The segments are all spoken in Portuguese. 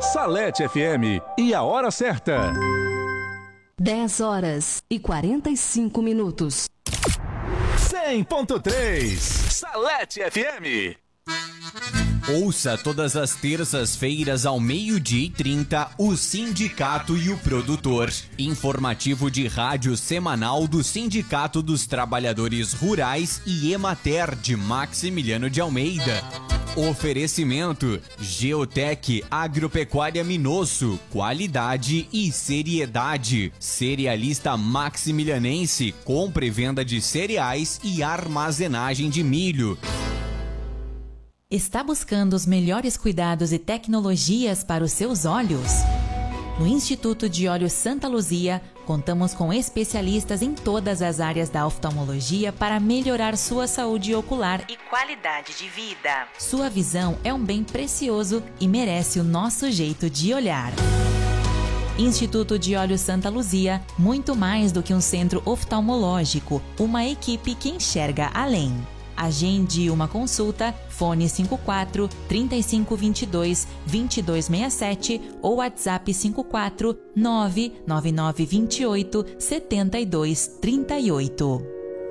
Salete FM e a hora certa. 10h45. 100.3 Salete FM. Ouça todas as terças-feiras ao 12h30 o Sindicato e o Produtor. Informativo de rádio semanal do Sindicato dos Trabalhadores Rurais e Emater de Maximiliano de Almeida. Oferecimento Geotec Agropecuária Minosso, qualidade e seriedade. Cerealista Maximilianense, compra e venda de cereais e armazenagem de milho. Está buscando os melhores cuidados e tecnologias para os seus olhos? No Instituto de Olhos Santa Luzia, contamos com especialistas em todas as áreas da oftalmologia para melhorar sua saúde ocular e qualidade de vida. Sua visão é um bem precioso e merece o nosso jeito de olhar. Instituto de Olhos Santa Luzia, muito mais do que um centro oftalmológico, uma equipe que enxerga além. Agende uma consulta, fone 54 3522 2267 ou WhatsApp 54 99928 7238.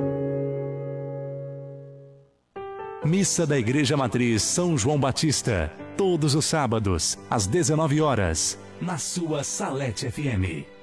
Missa da Igreja Matriz São João Batista, todos os sábados, às 19 horas, na sua Salete FM.